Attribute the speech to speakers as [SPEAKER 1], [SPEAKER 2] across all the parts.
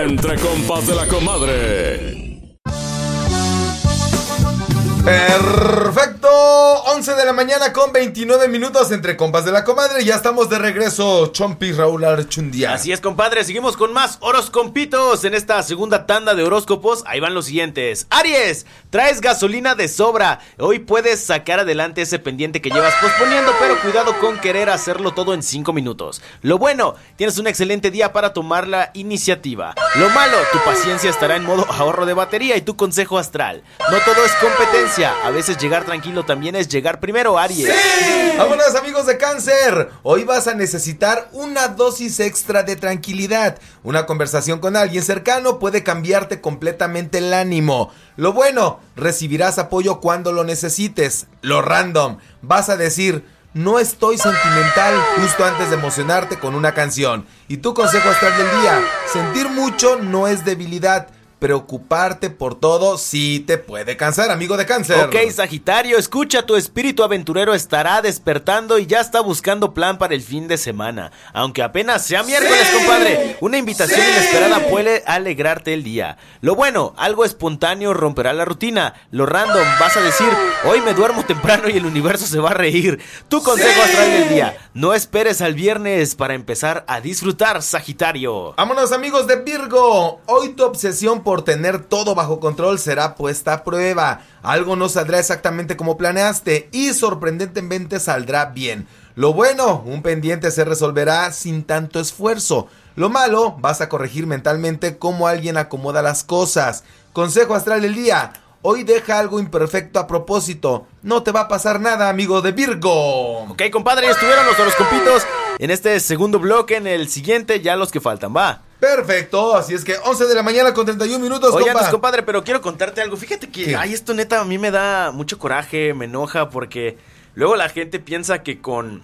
[SPEAKER 1] Entre compas de la comadre.
[SPEAKER 2] Perfecto, 11 de la mañana con 29 minutos entre compas de la comadre. Ya estamos de regreso, Chompi Raúl Archundia.
[SPEAKER 3] Así es, compadre, seguimos con más horoscompitos. En esta segunda tanda de horóscopos, ahí van los siguientes. Aries, traes gasolina de sobra. Hoy puedes sacar adelante ese pendiente que llevas posponiendo, pero cuidado con querer hacerlo todo en 5 minutos. Lo bueno, tienes un excelente día para tomar la iniciativa. Lo malo, tu paciencia estará en modo ahorro de batería. Y tu consejo astral, no todo es competencia. A veces llegar tranquilo también es llegar primero, Aries.
[SPEAKER 2] ¡Sí! ¡Vámonos, amigos de Cáncer! Hoy vas a necesitar una dosis extra de tranquilidad. Una conversación con alguien cercano puede cambiarte completamente el ánimo. Lo bueno, recibirás apoyo cuando lo necesites. Lo random, vas a decir: no estoy sentimental, justo antes de emocionarte con una canción. Y tu consejo astral del día: sentir mucho no es debilidad. Preocuparte por todo sí te puede cansar, amigo de Cáncer.
[SPEAKER 3] Ok, Sagitario, escucha, tu espíritu aventurero estará despertando y ya está buscando plan para el fin de semana. Aunque apenas sea miércoles, compadre, una invitación inesperada puede alegrarte el día. Lo bueno, algo espontáneo romperá la rutina. Lo random, vas a decir: hoy me duermo temprano y el universo se va a reír. Tu consejo astral del día: no esperes al viernes para empezar a disfrutar, Sagitario.
[SPEAKER 2] Vámonos, amigos de Virgo. Hoy tu obsesión por tener todo bajo control será puesta a prueba. Algo no saldrá exactamente como planeaste y sorprendentemente saldrá bien. Lo bueno, un pendiente se resolverá sin tanto esfuerzo. Lo malo, vas a corregir mentalmente cómo alguien acomoda las cosas. Consejo astral del día: hoy deja algo imperfecto a propósito. No te va a pasar nada, amigo de Virgo.
[SPEAKER 3] Ok, compadre, estuvieron los horoscopitos en este segundo bloque. En el siguiente ya los que faltan, va.
[SPEAKER 2] Perfecto, así es que 11 de la mañana con 31 minutos,
[SPEAKER 3] Oye,
[SPEAKER 2] compa.
[SPEAKER 3] compadre, pero quiero contarte algo. Fíjate que,
[SPEAKER 2] ¿qué?
[SPEAKER 3] ay, esto neta a mí me da mucho coraje, me enoja, porque luego la gente piensa que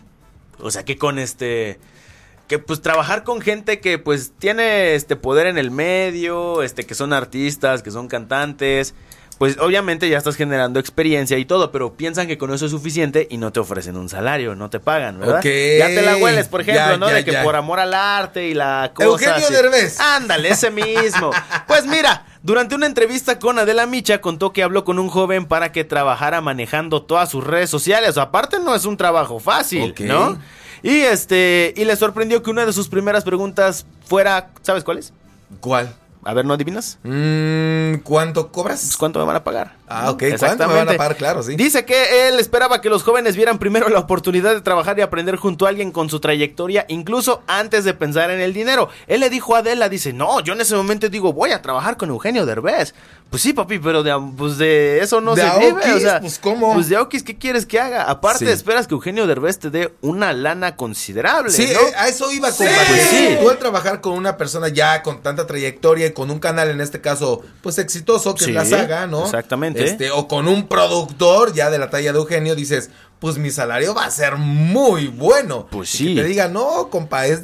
[SPEAKER 3] que pues trabajar con gente que pues tiene poder en el medio, que son artistas, que son cantantes, pues obviamente ya estás generando experiencia y todo, pero piensan que con eso es suficiente y no te ofrecen un salario, no te pagan, ¿verdad?
[SPEAKER 2] Okay.
[SPEAKER 3] Ya te la hueles, por ejemplo,
[SPEAKER 2] Ya,
[SPEAKER 3] ¿no?
[SPEAKER 2] ya,
[SPEAKER 3] De que
[SPEAKER 2] ya.
[SPEAKER 3] por amor al arte y la cosa
[SPEAKER 2] Eugenio
[SPEAKER 3] así.
[SPEAKER 2] Derbez.
[SPEAKER 3] Ándale, ese mismo. Pues mira, durante una entrevista con Adela Micha contó que habló con un joven para que trabajara manejando todas sus redes sociales. Aparte no es un trabajo fácil,
[SPEAKER 2] Okay.
[SPEAKER 3] ¿no? Y y le sorprendió que una de sus primeras preguntas fuera, ¿sabes cuál es?
[SPEAKER 2] ¿Cuál?
[SPEAKER 3] A ver, ¿no adivinas?
[SPEAKER 2] ¿Cuánto cobras?
[SPEAKER 3] Pues, ¿cuánto me van a pagar?
[SPEAKER 2] Ah, ok, ¿cuánto me van a pagar? Claro, sí.
[SPEAKER 3] Dice que él esperaba que los jóvenes vieran primero la oportunidad de trabajar y aprender junto a alguien con su trayectoria, incluso antes de pensar en el dinero. Él le dijo a Adela, dice: no, yo en ese momento digo, voy a trabajar con Eugenio Derbez. Pues sí, papi, pero de eso no
[SPEAKER 2] de
[SPEAKER 3] se
[SPEAKER 2] Aokis,
[SPEAKER 3] vive, o sea,
[SPEAKER 2] pues ¿cómo?
[SPEAKER 3] Pues de Aokis, ¿qué quieres que haga? Aparte,
[SPEAKER 2] Sí.
[SPEAKER 3] esperas que Eugenio Derbez te dé una lana considerable,
[SPEAKER 2] Sí,
[SPEAKER 3] ¿no?
[SPEAKER 2] a eso iba, compa.
[SPEAKER 3] Pues sí.
[SPEAKER 2] Tú al trabajar con una persona ya con tanta trayectoria y con un canal, en este caso, pues exitoso, que
[SPEAKER 3] Sí,
[SPEAKER 2] es la saga, ¿no?
[SPEAKER 3] exactamente.
[SPEAKER 2] O con un productor ya de la talla de Eugenio, dices, pues mi salario va a ser muy bueno.
[SPEAKER 3] Pues
[SPEAKER 2] Y
[SPEAKER 3] sí.
[SPEAKER 2] que te diga, no, compa, es